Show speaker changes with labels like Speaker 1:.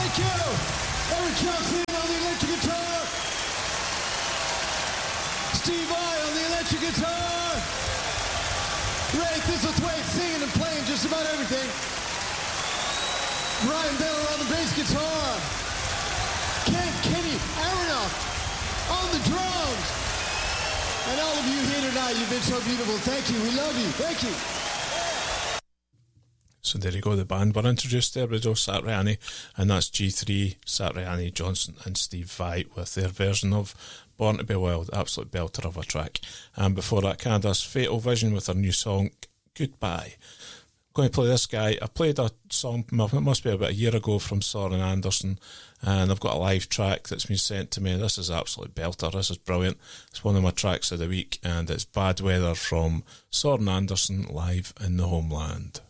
Speaker 1: Thank you. Eric Johnson on the electric guitar. Steve Vai on the electric guitar. Ray Thistlethwaite singing and playing just about everything. Brian Beller on the bass guitar. Kenny Aronoff on the drums. And all of you here tonight, you've been so beautiful. Thank you. We love you. Thank you.
Speaker 2: So there you go, the band were introduced there with Joe Satriani, and that's G3, Satriani, Johnson and Steve Vai with their version of Born to be Wild, absolute belter of a track. And before that, Canada's Fatal Vision with their new song, Goodbye. I'm going to play this guy. I played a song, it must be about a year ago, from Soren Anderson, and I've got a live track that's been sent to me. This is absolute belter, this is brilliant. It's one of my tracks of the week, and it's Bad Weather from Soren Anderson live in the Homeland.